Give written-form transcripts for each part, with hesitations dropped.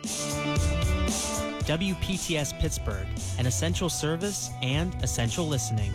WPTS Pittsburgh, an essential service and essential listening.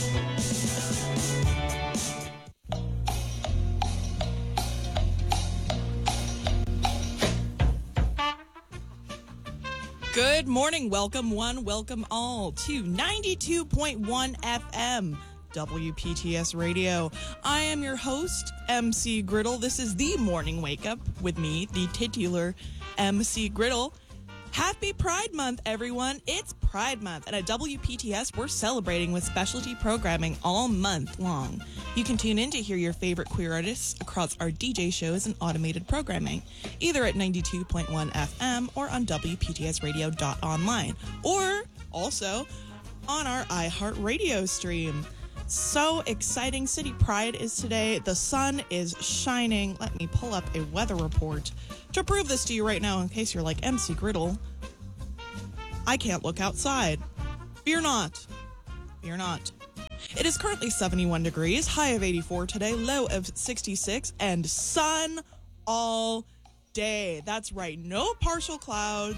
Good morning. Welcome one, welcome all to 92.1 FM WPTS Radio. I am your host, MC Griddle. This is the Morning Wake Up with me, the titular MC Griddle. Happy Pride Month, everyone. It's Pride Month, and at WPTS, we're celebrating with specialty programming all month long. You can tune in to hear your favorite queer artists across our DJ shows and automated programming, either at 92.1 FM or on WPTSradio.online, or also on our iHeartRadio stream. So exciting. City Pride is today. The sun is shining. Let me pull up a weather report to prove this to you right now in case you're like, MC Griddle, I can't look outside. Fear not. Fear not. It is currently 71 degrees, high of 84 today, low of 66, and sun all day. That's right. No partial clouds.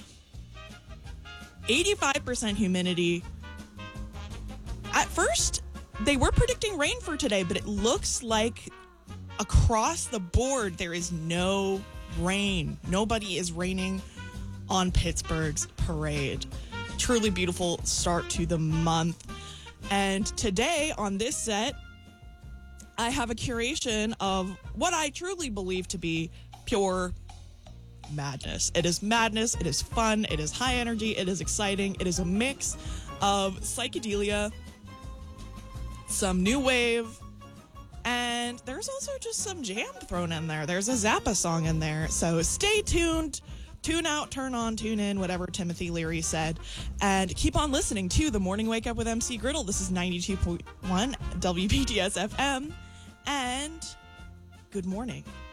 85% humidity. At first, they were predicting rain for today, but it looks like across the board there is no rain. Nobody is raining on Pittsburgh's parade. Truly beautiful start to the month. And today on this set, I have a curation of what I truly believe to be pure madness. It is madness. It is fun. It is high energy. It is exciting. It is a mix of psychedelia, some new wave, and there's also just some jam thrown in there. There's a Zappa song in there. So stay tuned. Tune out, turn on, tune in, whatever Timothy Leary said. And keep on listening to The Morning Wake Up with MC Griddle. This is 92.1 WPTS FM. And good morning.